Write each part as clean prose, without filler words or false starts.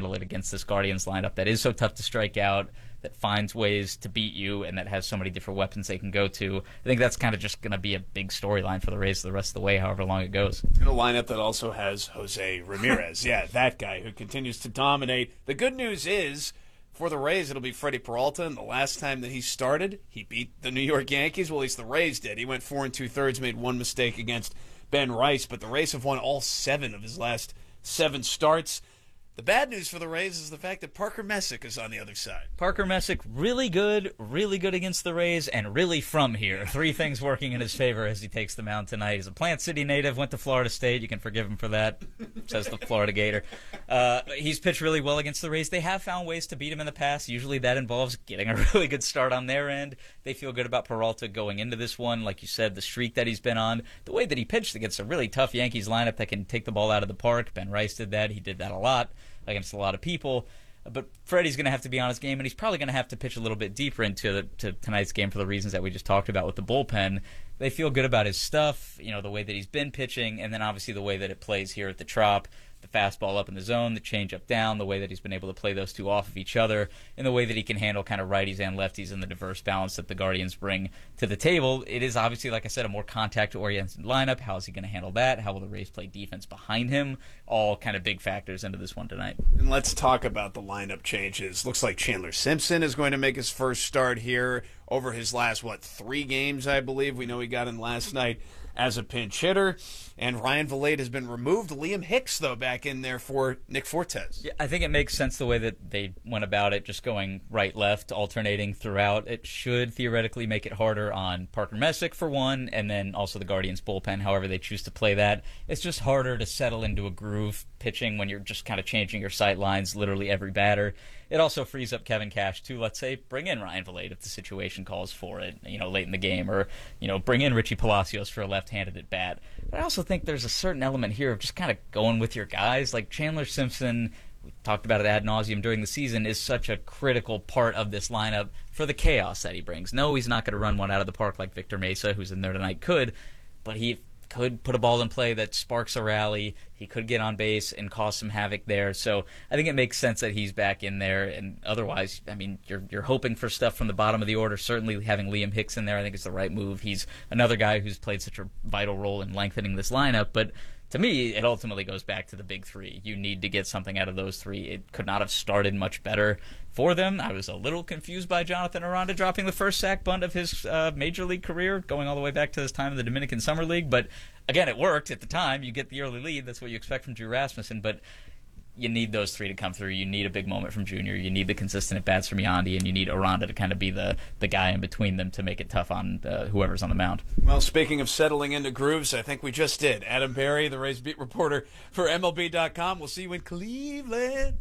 handle it against this Guardians lineup that is so tough to strike out, that finds ways to beat you, and that has so many different weapons they can go to. I think that's kind of just going to be a big storyline for the Rays the rest of the way, however long it goes. In a lineup that also has Jose Ramirez. Yeah, that guy who continues to dominate. The good news is, for the Rays, it'll be Freddie Peralta, and the last time that he started, he beat the New York Yankees. Well, at least the Rays did. He went 4 2/3, made one mistake against Ben Rice, but the Rays have won all 7 of his last 7 starts. The bad news for the Rays is the fact that Parker Messick is on the other side. Parker Messick, really good against the Rays, and really from here. 3 things working in his favor as he takes the mound tonight. He's a Plant City native, went to Florida State. You can forgive him for that, says the Florida Gator. He's pitched really well against the Rays. They have found ways to beat him in the past. Usually that involves getting a really good start on their end. They feel good about Peralta going into this one. Like you said, the streak that he's been on, the way that he pitched against a really tough Yankees lineup that can take the ball out of the park. Ben Rice did that. He did that a lot against a lot of people. But Freddie's going to have to be on his game, and he's probably going to have to pitch a little bit deeper into tonight's game for the reasons that we just talked about with the bullpen. They feel good about his stuff, the way that he's been pitching, and then obviously the way that it plays here at the Trop. The fastball up in the zone, the changeup down, the way that he's been able to play those two off of each other, and the way that he can handle kind of righties and lefties and the diverse balance that the Guardians bring to the table. It is obviously, like I said, a more contact-oriented lineup. How is he going to handle that? How will the Rays play defense behind him? All kind of big factors into this one tonight. And let's talk about the lineup changes. Looks like Chandler Simpson is going to make his first start here over his last, 3 games, I believe. We know he got in last night as a pinch hitter. And Ryan Vilade has been removed. Liam Hicks, though, back in there for Nick Fortes. Yeah, I think it makes sense the way that they went about it, just going right-left, alternating throughout. It should theoretically make it harder on Parker Messick, for one, and then also the Guardians' bullpen, however they choose to play that. It's just harder to settle into a groove pitching when you're just kind of changing your sight lines literally every batter. It also frees up Kevin Cash to, let's say, bring in Ryan Vilade if the situation calls for it, late in the game, or, bring in Richie Palacios for a left-handed at bat. But I also think there's a certain element here of just kind of going with your guys. Like Chandler Simpson, we talked about it ad nauseum during the season, is such a critical part of this lineup for the chaos that he brings. No, he's not going to run one out of the park like Victor Mesa, who's in there tonight, could, but he could put a ball in play that sparks a rally. He could get on base and cause some havoc there. So I think it makes sense that he's back in there. And otherwise, you're hoping for stuff from the bottom of the order. Certainly having Liam Hicks in there, I think is the right move. He's another guy who's played such a vital role in lengthening this lineup. But to me, it ultimately goes back to the big 3. You need to get something out of those 3. It could not have started much better for them. I was a little confused by Jonathan Aranda dropping the first sack bunt of his major league career, going all the way back to his time in the Dominican Summer League. But again, it worked at the time. You get the early lead. That's what you expect from Drew Rasmussen. But you need those 3 to come through. You need a big moment from Junior. You need the consistent at-bats from Yandy, and you need Aranda to kind of be the guy in between them to make it tough on whoever's on the mound. Well, speaking of settling into grooves, I think we just did. Adam Berry, the Rays beat reporter for MLB.com. We'll see you in Cleveland.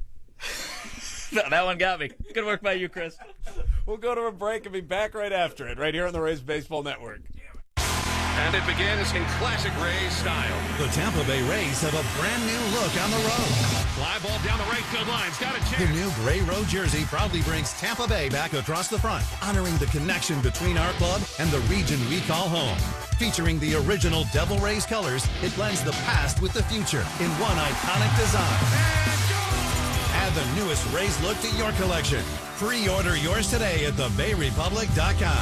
No, that one got me. Good work by you, Chris. We'll go to a break and be back right after it, right here on the Rays Baseball Network. And it begins in classic Rays style. The Tampa Bay Rays have a brand new look on the road. Fly ball down the right field line. It's got a chance. The new gray road jersey proudly brings Tampa Bay back across the front, honoring the connection between our club and the region we call home. Featuring the original Devil Rays colors, it blends the past with the future in one iconic design. Add the newest Rays look to your collection. Pre-order yours today at thebayrepublic.com.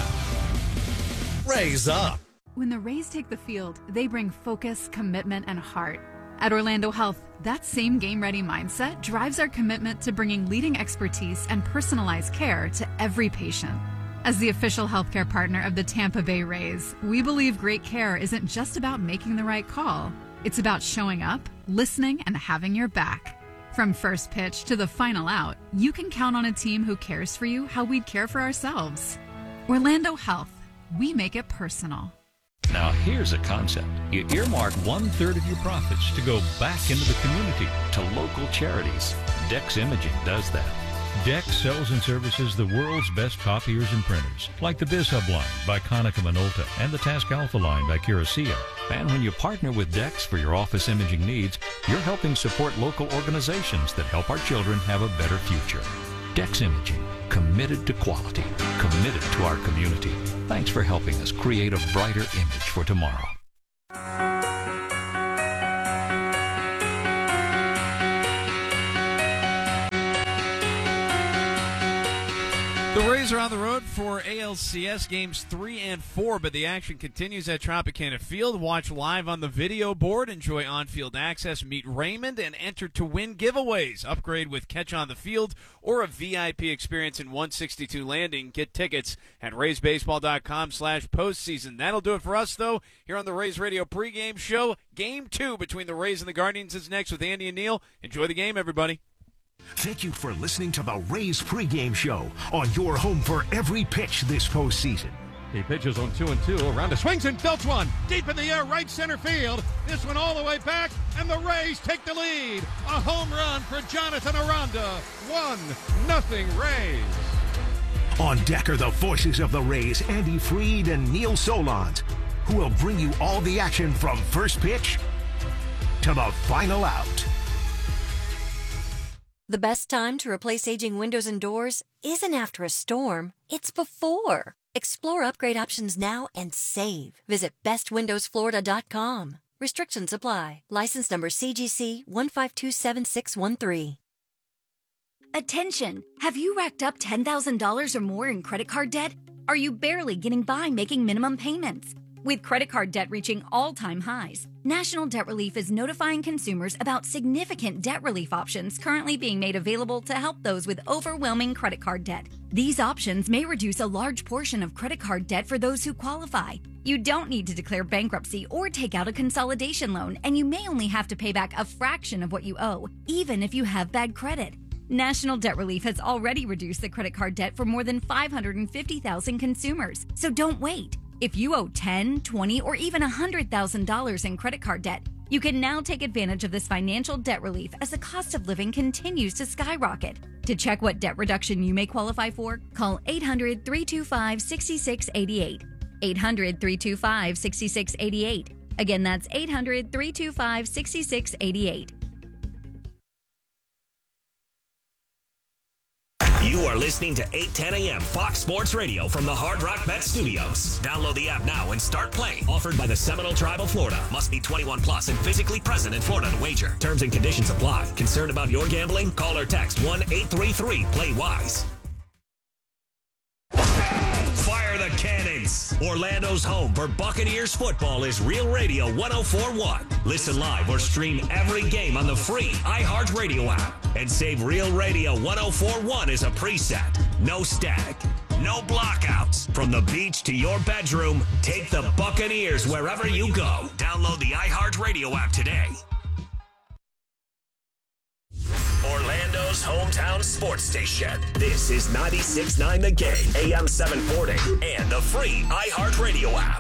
Rays up. When the Rays take the field, they bring focus, commitment, and heart. At Orlando Health, that same game-ready mindset drives our commitment to bringing leading expertise and personalized care to every patient. As the official healthcare partner of the Tampa Bay Rays, we believe great care isn't just about making the right call. It's about showing up, listening, and having your back. From first pitch to the final out, you can count on a team who cares for you how we'd care for ourselves. Orlando Health, we make it personal. Now here's a concept. You earmark 1/3 of your profits to go back into the community to local charities. Dex Imaging does that. Dex sells and services the world's best copiers and printers, like the BizHub line by Konica Minolta and the Task Alpha line by Curacao. And when you partner with Dex for your office imaging needs, you're helping support local organizations that help our children have a better future. Dex Imaging, committed to quality, committed to our community. Thanks for helping us create a brighter image for tomorrow. The Rays are on the road for ALCS games 3 and 4, but the action continues at Tropicana Field. Watch live on the video board, enjoy on-field access, meet Raymond, and enter to win giveaways. Upgrade with Catch on the Field or a VIP experience in 162 Landing. Get tickets at RaysBaseball.com/postseason. That'll do it for us, though, here on the Rays Radio pregame show. Game 2 between the Rays and the Guardians is next with Andy and Neil. Enjoy the game, everybody. Thank you for listening to the Rays pregame show on your home for every pitch this postseason. He pitches on 2-2. Around the swings and belts one. Deep in the air, right center field. This one all the way back, and the Rays take the lead. A home run for Jonathan Aranda. 1-0 Rays. On deck are the voices of the Rays, Andy Freed and Neil Solondz, who will bring you all the action from first pitch to the final out. The best time to replace aging windows and doors isn't after a storm, it's before. Explore upgrade options now and save. Visit bestwindowsflorida.com. Restrictions apply. License number CGC 1527613. Attention! Have you racked up $10,000 or more in credit card debt? Are you barely getting by making minimum payments? With credit card debt reaching all-time highs, National Debt Relief is notifying consumers about significant debt relief options currently being made available to help those with overwhelming credit card debt. These options may reduce a large portion of credit card debt for those who qualify. You don't need to declare bankruptcy or take out a consolidation loan, and you may only have to pay back a fraction of what you owe, even if you have bad credit. National Debt Relief has already reduced the credit card debt for more than 550,000 consumers, so don't wait. If you owe $10,000, $20,000, or even $100,000 in credit card debt, you can now take advantage of this financial debt relief as the cost of living continues to skyrocket. To check what debt reduction you may qualify for, call 800-325-6688. 800-325-6688. Again, that's 800-325-6688. You are listening to 8:10 a.m. Fox Sports Radio from the Hard Rock Bet Studios. Download the app now and start playing. Offered by the Seminole Tribe of Florida. Must be 21 plus and physically present in Florida to wager. Terms and conditions apply. Concerned about your gambling? Call or text 1-833-PLAY-WISE. Fire the cannons. Orlando's home for Buccaneers football is Real Radio 104.1. Listen live or stream every game on the free iHeartRadio app. And save Real Radio 104.1 as a preset. No static. No blockouts. From the beach to your bedroom, take the Buccaneers wherever you go. Download the iHeartRadio app today. Orlando's hometown sports station. This is 96.9 The Game, AM 740, and the free iHeartRadio app.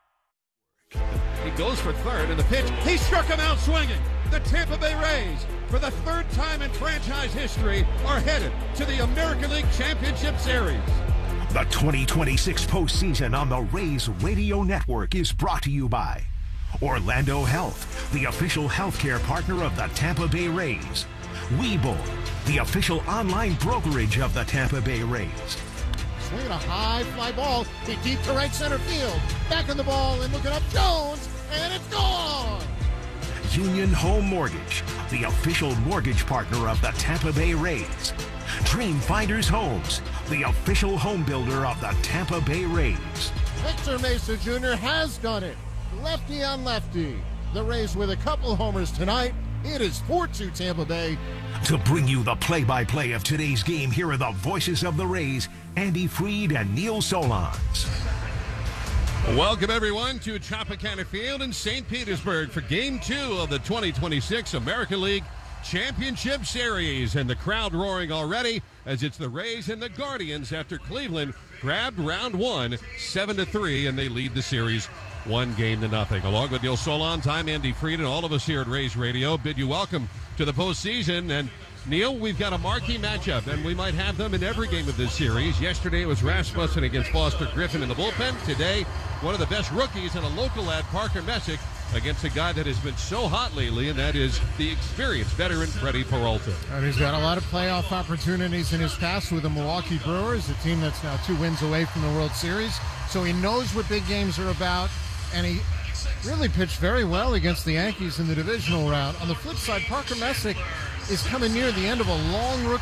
He goes for third in the pitch. He struck him out swinging. The Tampa Bay Rays, for the third time in franchise history, are headed to the American League Championship Series. The 2026 postseason on the Rays Radio Network is brought to you by Orlando Health, the official healthcare partner of the Tampa Bay Rays. Webull, the official online brokerage of the Tampa Bay Rays. Swinging a high fly ball, hit deep to right center field. Back on the ball and looking up Jones, and it's gone! Union Home Mortgage, the official mortgage partner of the Tampa Bay Rays. Dream Finders Homes, the official home builder of the Tampa Bay Rays. Victor Mesa Jr. has done it. Lefty on lefty. The Rays with a couple homers tonight. It is 4-2 Tampa Bay. To bring you the play-by-play of today's game, here are the voices of the Rays, Andy Freed and Neil Solondz. Welcome, everyone, to Tropicana Field in St. Petersburg for Game 2 of the 2026 American League Championship Series. And the crowd roaring already as it's the Rays and the Guardians after Cleveland grabbed round 1, 7-3, and they lead the series 1-0. Along with Neil Solondz, I'm Andy Freed, and all of us here at Rays Radio bid you welcome to the postseason. And Neil, we've got a marquee matchup, and we might have them in every game of this series. Yesterday it was Rasmussen against Foster Griffin in the bullpen. Today, one of the best rookies and a local lad, Parker Messick, against a guy that has been so hot lately, and that is the experienced veteran Freddie Peralta. And he's got a lot of playoff opportunities in his past with the Milwaukee Brewers, a team that's now 2 wins away from the World Series. So he knows what big games are about, and he really pitched very well against the Yankees in the divisional round. On the flip side, Parker Messick is coming near the end of a long rookie